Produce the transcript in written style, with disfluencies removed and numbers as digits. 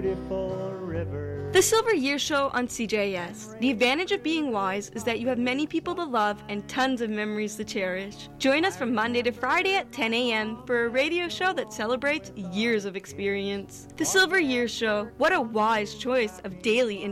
beautiful river. The Silver Year Show on CJS. The advantage of being wise is that you have many people to love and tons of memories to cherish. Join us from Monday to Friday at 10 a.m. for a radio show that celebrates years of experience. The Silver Year Show. What a wise choice of daily